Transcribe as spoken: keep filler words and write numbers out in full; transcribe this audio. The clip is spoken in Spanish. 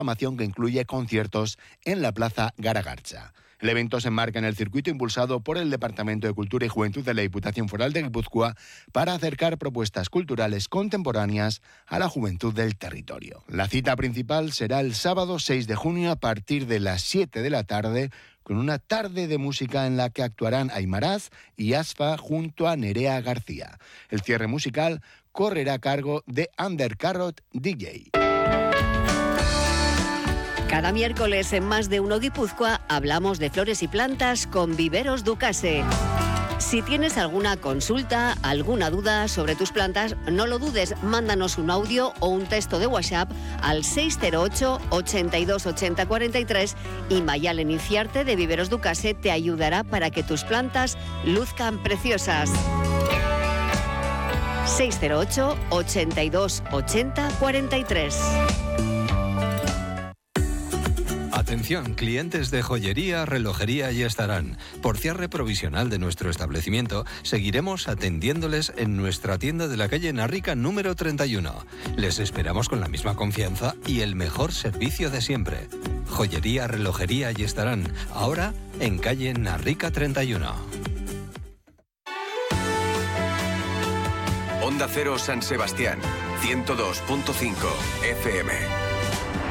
programación que incluye conciertos en la Plaza Garagarcha. El evento se enmarca en el circuito impulsado por el Departamento de Cultura y Juventud de la Diputación Foral de Guipúzcoa para acercar propuestas culturales contemporáneas a la juventud del territorio. La cita principal será el sábado seis de junio a partir de las siete de la tarde, con una tarde de música en la que actuarán Aymaraz y Asfa junto a Nerea García. El cierre musical correrá a cargo de Undercarrot D J. Cada miércoles en Más de Uno Guipúzcoa hablamos de flores y plantas con Viveros Ducase. Si tienes alguna consulta, alguna duda sobre tus plantas, no lo dudes, mándanos un audio o un texto de WhatsApp al seis cero ocho, ochenta y dos, ochenta, cuarenta y tres y Mayalen Inciarte de Viveros Ducase te ayudará para que tus plantas luzcan preciosas. seis cero ocho, ochenta y dos, ochenta, cuarenta y tres. Atención, clientes de joyería, relojería y estarán. Por cierre provisional de nuestro establecimiento, seguiremos atendiéndoles en nuestra tienda de la calle Narrica número treinta y uno. Les esperamos con la misma confianza y el mejor servicio de siempre. Joyería, relojería y estarán. Ahora en calle Narrica treinta y uno. Onda Cero San Sebastián, ciento dos punto cinco F M.